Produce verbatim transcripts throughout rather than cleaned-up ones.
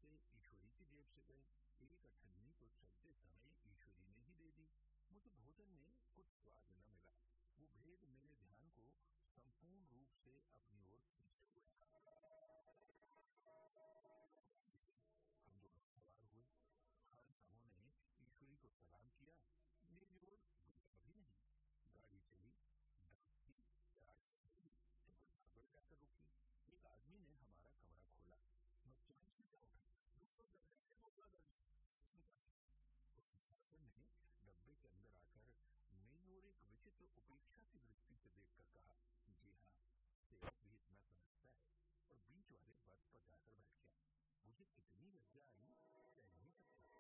पैसे ईश्वरी की जेब से गए। एक अठन्नी तो चलते समय ईश्वरी ने ही दे दी। मुझे भोजन में कुछ स्वाद न मिला। वो भेद मेरे ध्यान को संपूर्ण रूप से अपनी ओर खींचे हुए। हम दोनों सवार हुए। हर समूह ने ईश्वरी को सलाम किया, मेरी ओर देखा भी नहीं। गाड़ी चली, जाकर रुकी। एक आदमी ने हमारा कमरा खोला। मैं तुरंत से उठा, उस मुसाफिर ने डब्बे के अंदर आकर मेरी ओर एक विचित्र उपेक्षा की दृष्टि से देखकर कहा, जी हाँ, सेवक भी इतना समझता है, और बीच वाले बर्थ पर जाकर बैठ गया। मुझे कितनी लज्जा आई, कह नहीं सकता।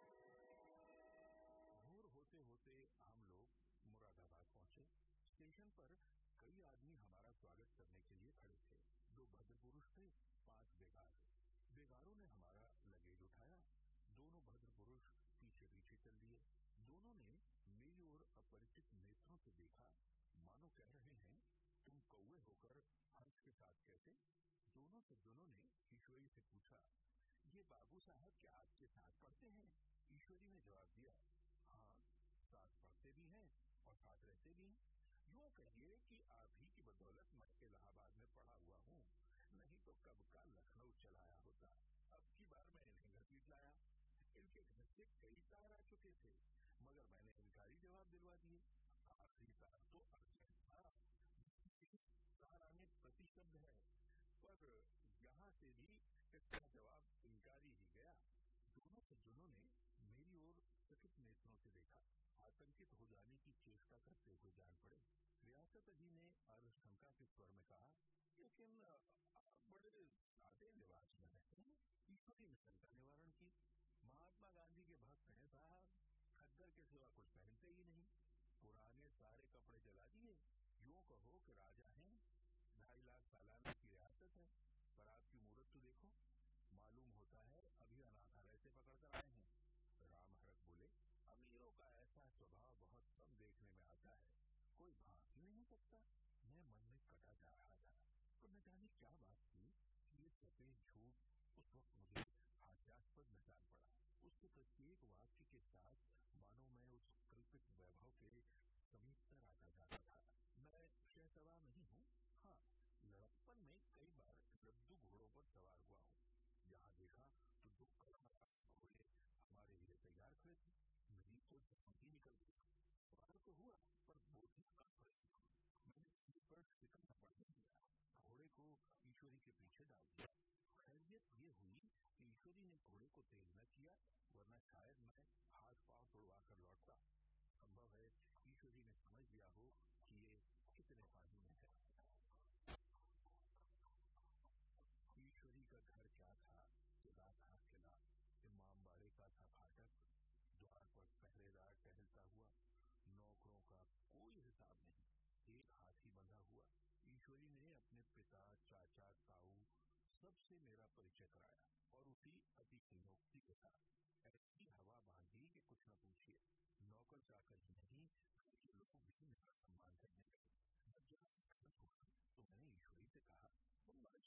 भोर होते होते हम लोग मुरादाबाद पहुंचे। स्टेशन पर कई आदमी हमारा स्वागत करने के लिए खड़े थे। दो भद्र पुरुष थे, पांच बेगार। बेगारों ने हमारा लगेज उठाया। दोनों भद्र पुरुष पीछे पीछे चल दिए। दोनों ने मेरी ओर अपरिचित नेत्रों से देखा, मानो कह रहे हैं, तुम कौवे होकर हंस के साथ कैसे? दोनों सज्जनों ने ईश्वरी से पूछा, ये बाबू साहब क्या आपके साथ पढ़ते हैं? ईश्वरी ने जवाब दिया, हाँ, साथ पढ़ते भी हैं और साथ रहते भी हैं। यूँ कहिए कि आप ही की बदौलत मैं इलाहाबाद में पढ़ा हुआ हूँ, नहीं तो कब का लखनऊ चलाया होता। अब की बार मैं इन्हें घसीट लाया। इनके घर से कई तार आ चुके थे, मगर मैंने इनकारी जवाब दिलवा दिए। आखिरी तार तो अर्जेंट था, तार आने प्रति शब्द है, पर यहाँ से भी इसका जवाब इनकारी ही गया। दोनों सज्जनों ने मेरी ओर चकित नेत्रों से देखा, आतंकित हो जाने की चेष्टा करते हुए जान पड़े। रियासत अधी ने अर्धशंका के स्वर में कहा, लेकिन बड़े सादे लिबास में रहते हैं। ईश्वरी ने शंका निवारण की, महात्मा गांधी के भक्त हैं साहब, खद्दर के सिवा कुछ पहनते ही नहीं। पुराने सारे कपड़े जला दिए। यूँ कहो कि राजा हैं, ढाई लाख सालाना की रियासत है, पर आपकी मूरत तो देखो, मालूम होता है अभी अनाथालय से पकड़ कर आए हैं। राम हरक बोले, अमीरों का ऐसा स्वभाव बहुत कम देखने में आता है, कोई भाग ही नहीं सकता। मैं मन में कटा जा रहा था, तो न जाने क्या बात थी कि ये सफेद झूठ उस वक्त मुझे हास्यास्पद न जान पड़ा। उसके प्रत्येक वाक्य के साथ मानो मैं उस कल्पित वैभव के समीपतर आता जाता था। मैं शहसवार नहीं हूँ, हाँ, लड़कपन में कई बार लद्दू घोड़ों पर सवार हुआ हूँ। जहाँ देखा तो दो घोड़े हमारे लिए तैयार खड़े थे। मेरी तो जान ही निकल गई। सवार तो हुआ, पर बोझ मैंने पर फिक्र न पड़ने दिया। घोड़े को ईश्वरी के पीछे डाल दिया। खैरियत ये हुई कि ईश्वरी ने घोड़े को तेज न किया, वरना शायद मैं हाथ पांव तोड़वा कर लौटता। संभव है ईश्वरी ने समझ लिया हो कि ये कितने पानी में है। ईश्वरी का घर क्या था? किला था किला। इमामबाड़े का था फाटक। द्वार पर पहरेदार टहलता हुआ। नौकरों का कोई हिसाब नहीं। एक हाथी बंधा हुआ। ईश्वरी ने अपने पिता, चाचा, ताऊ सबसे मेरा परिचय कराया, और उसी अति नियोक्ति के साथ ऐसी हवा बांधी कि कुछ न पूछिए। नौकर चाकर ही नहीं, लोग भी मेरा सम्मान करने